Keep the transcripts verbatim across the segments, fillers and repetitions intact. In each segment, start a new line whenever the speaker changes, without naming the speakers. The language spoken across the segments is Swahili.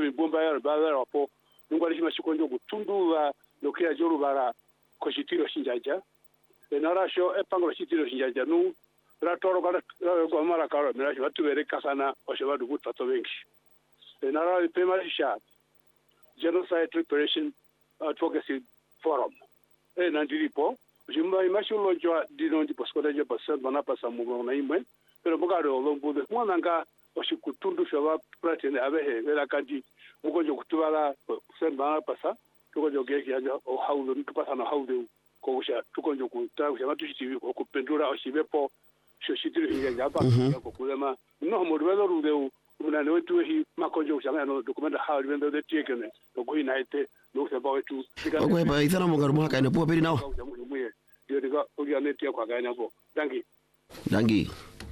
bibomba ya baba hapo ngwali shima shikonjo kutunduva lokea joru bara koshitiro shinjaja enarasho epango shitiro shinjaja nu ratoro kana kwa mara karo mirasho watu bereka sana oshobadu kutato benshi enara pema sha Genocide Reparation Advocacy Forum e nandiripo jimba imashulo jwa dino di poskoda je pasal bana pasa mugo na imwe pero bogaro lombude mwananga oshikutundu shaba pratene abehe vela kandi mugo jo kutubala sen bana pasa tuko jo geki aja o haulo ntupasa na haulo ko usha tuko jo kuta usha matu shitivi ko kupendura oshibepo shoshitiri hinja hapa ko kulema no modwelo rudeu una no tu hi makonjo usha no dokumenta hawo bendo de tiekene to go inaite no se bawe tu
okwe ba ithana mo garu maka ne po peri nao
yo diga ogia netia kwa ganya ko dangi
dangi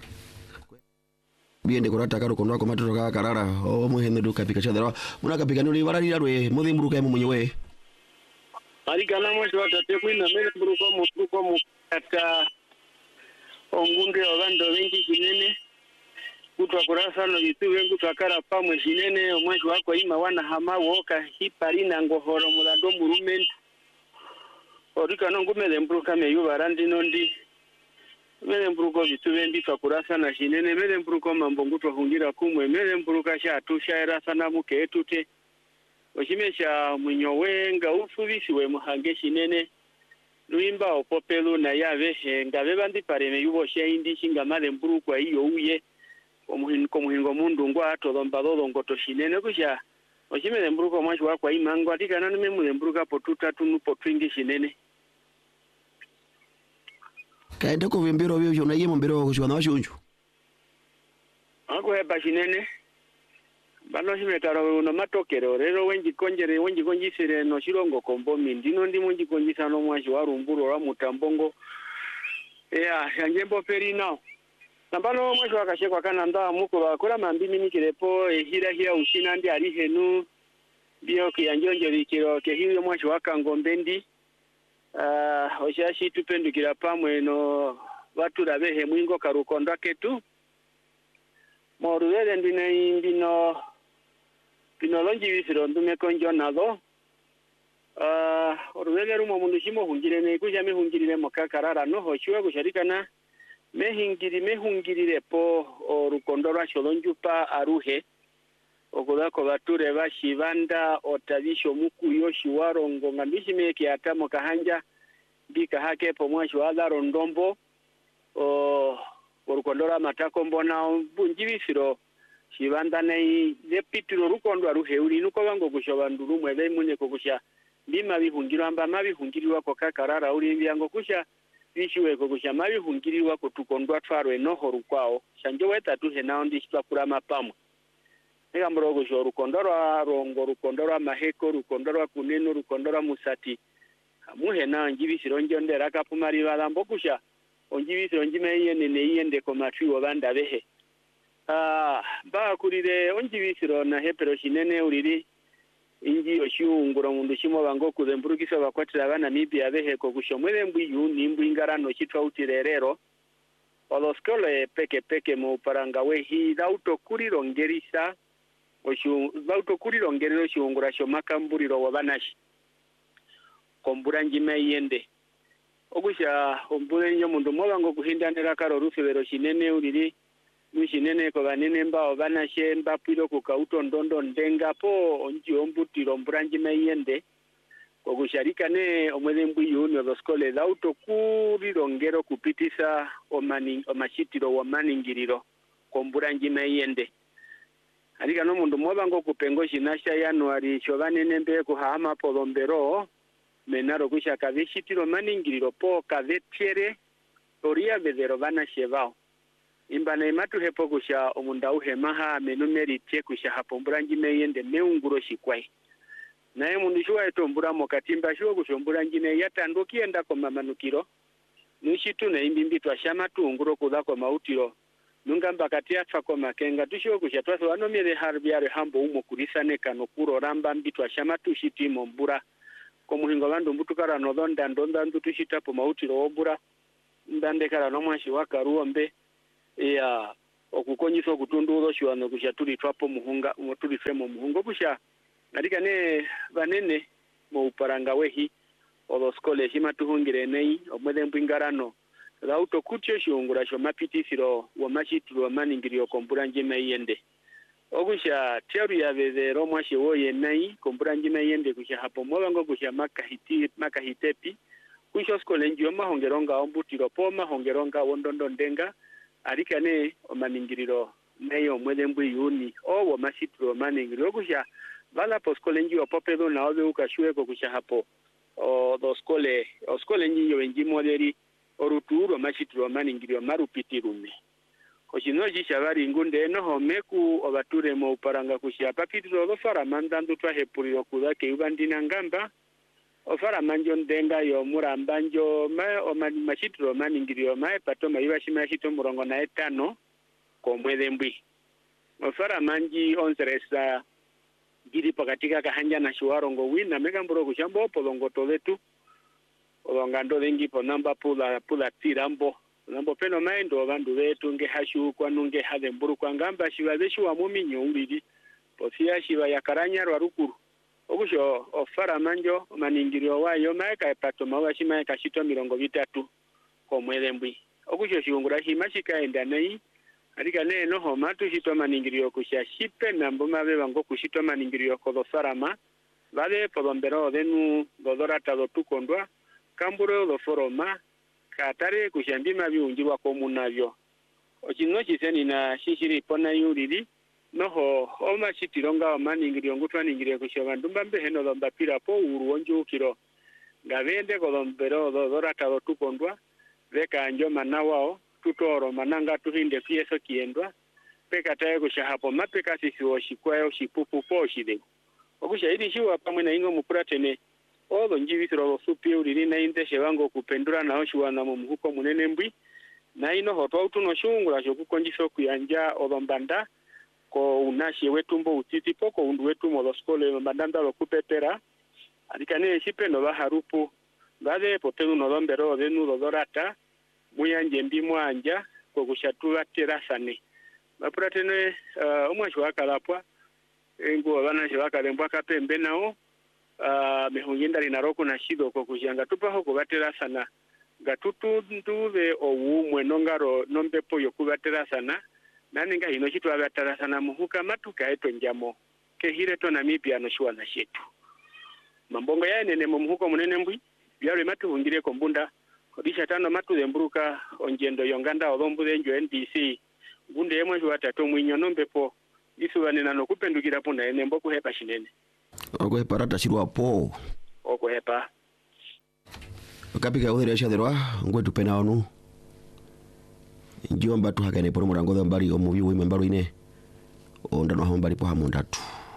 biende kurata karo kono ko matoro ka karara o muhene duka pika chadara muna ka pika nuri warari rwe muthi mburuka mu munyewe
ari kana mo shwa tate kwina mele mburuka mu mburuka mu kata ongunde obando wengi kinene kutwa kurasa no bitu wengu twakara pamwe kinene omwaji wako ima wana hama woka hiparina ngohoro mulando murumen orika no ngumele mburuka me yubarandi nondi mele mburuko bitu bendi fakurasa na kinene mele mburuko mambo ngutwa hungira kumwe mele mburuka sha tushaira sana muke etute oshimesha munyowenga ufubisi we muhange kinene luimba opopelu na yabe ngabe bandi pareme yubo sheindi shinga male mburuko iyo uye omuhinko muhingo mundu ngwa atolomba lolongo toshinene kusha oshimele mburuko mwashi wakwa imango atika nanu memule mburuka potuta tunu potwingi shinene
kaende ko vimbiro byo na yemo mbiro kushwa na washunju
ako heba shinene bano shimetaro no matokero rero wenji konjere wenji konjisire no shirongo kombo mindino ndi munji konjisa no mwashi warumburo wa mutambongo ea yanjembo peri nao nambano mwashi wakashekwa kana nda muko bakora mambi minikirepo ehira hira ushina ndi ari henu bio kiyanjonje likiro kehiyo mwashi wakangombendi uh, oshashi tupendukira pamwe no watu rabehe mwingo karukonda ketu moruwele ndine ndino pinolonji visiro ndume konjo nalo uh, oruwele rumo mundu shimo hungire ne kujame hungirire mokakarara no hoshiwa kusharikana mehingiri mehungirire po orukondora sholonjupa aruhe okudako bature bashibanda otabisho mukuyo shiwarongo ngambishimeke atamo kahanja bika hake po mwashi wala rondombo o orukondora matako mbona bunjibisiro shibanda nei lepitiro rukondo aruhe uri nuko bango kushobanduru mwebe munye kokusha bima bihungirwa amba mabihungirirwa ko kakarara uri byango kusha bishiwe kokusha mabihungirirwa kutukondwa twarwe noho rukwao shanje weta tuhe nao ndishitwa kurama pamwe ega mrogo jo rukondora rongo rukondora maheko rukondora kuneno rukondora musati muhe na njibisiro njondera kapumari balambo kusha onjibisiro njime yene ne yende ko matriwo banda behe ah ba kurire onjibisiro na hepero shinene uriri inji oshiungura mundu shimo bango kuzemburukisa bakwatira bana nibya behe ko kushomwele mbuyu nimbu ingarano chitwa utirerero oloskole peke peke mu paranga we hi dauto kurirongerisa oshu dauto kurirongerero shiungura sho makamburiro wabanashi kombura njime yende ogusha ombure nyo mundu mobango kuhindanira karo rufebero shinene uriri mushinene ko banene mbao banashe mbapiro ku kauto ndondo ndenga po onji ombutiro mbranji mayende ko gusharika ne omwele mbuyu no loskole lauto kuri rongero kupitisa omani omashitiro wa maningiriro ko mbranji mayende alika no mundu mobango kupengo shinasha January sho banene mbe ku hama polombero menaro kusha kavishitiro maningiriro po kavetiere oria bedero banashe bao imbana imatu hepo kusha omunda uhemaha menumeri tie kusha hapo mburanji meyende meunguro shikwai naye mundu shuwa etombura mokatimba shuwa kushombura njine yatando kienda kwa mamanukiro nushitu na imbimbi twashama tuunguro kudha kwa mautiro nungamba katia tfa kwa makenga tushuwa kusha twasa wanomire harbiare hambo umo kurisane kanokuro ramba mbi twashama tushiti mombura kwa muhingo bandu mbutukara nodonda ndonda ndu tushita po mautiro obura ndandekara nomwashi wakaruombe ya okukonyisa okutunduza shiwano kusha tuli twapo muhunga tuli femo muhungo kusha nalika ne banene mo uparanga wehi odo skole shima tuhungire nei omwede mpingarano lauto kutyo shiungura sho mapitisiro wa mashitulu wa maningiri okompura njima yende okusha teori ya vezero mwashi woye nei kompura njima yende kusha hapo mwabango kusha makahiti makahitepi kusha skole njio mahongeronga ombutiro po mahongeronga wondondo ndenga alika ne omaningiriro nei omwede mbui yuni o wa mashitulu wa maningiri okusha vala po skole njio popedo na oze ukashueko kusha hapo o do skole o skole njio enji moderi oruturo mashituro maningiro marupitirume koshino jishavari ngunde no homeku obature mo uparanga kushia papitiro lo fara mandandu twa hepuriro kuda ke ubandina ngamba ofara manjo ndenga yo murambanjo ma o mashituro maningiro ma pato mayiwa shima shito murongo na etano ko mwede mbwi ofara manji onseresa giri pakatika kahanja na shuwarongo wina megamburo kushambo polongo toletu olongando lengi po namba pula pula tirambo nambo peno maindo bandu betu nge hashu kwa nunge hade mburu kwa ngamba shibaze shuwa muminyo ulidi posia shiba yakaranya rwarukuru okusho ofara manjo maningirio wayo maeka epato mawa shima ekashito mirongo bitatu ko mwele mbwi okusho shiungura shima shikaenda nei alika ne no homa tu shito maningirio kusha shipe nambo mabe bango kushito maningirio ko do sarama vale podombero denu dodora tado tukondwa kamburo lo foroma katare kushambima biunjirwa ko munavyo okino kiseni na shishiri pona yuriri noho oma chitironga maningiri ngutwa ningire kushoba ndumba mbeheno lomba pira po uruonju kiro ngavende kolombero dodora tado tukondwa veka njo manawao tutoro mananga tuhinde fieso kiendwa peka taye kushahapo mapeka sisi oshikwayo shipupu po shide okushahidi shiwa pamwe na ingo mupuratene odo njivisiro supi uriri na inteshe wango kupendura na oshuwana mu muhuko munene mbwi na ino hoto utuno shungura sho kukonjiso kuyanja odombanda ko unashi wetumbo utiti poko undu wetu modoskole mbandanda lo kupetera alikane shipendo ba harupu bade potenu no dombero denu dodorata muyanje mbimwanja ko kushatula terasane bapuratene uh, umwashi wakalapwa engo bana shwakalemba kapembe nao Uh, mehunginda linaroko na shido kwa kujanga tupaho kubatera sana gatutu nduve oumwe nongaro nombepo yokubatera sana naninga hino chitu abatera sana muhuka matuka eto njamo kehire to Namibia no shwa na shetu mambongo ya nene muhuko munene mbwi byale matu hungire ko mbunda kodisha tano matu zembruka onjendo yonganda olombuze njo N D C ngunde yemwe jwa tato mwinyo nombepo isuwane nano kupendukira punda ene mboku hepa shinene
Ogo parata shirwa po.
Ogo hepa.
Kapika udhere shaderwa ngwetu pena onu. Njomba tu hakane poro murango mbali omubi wimwe mbalo ine. Onda no hambali po hamondatu.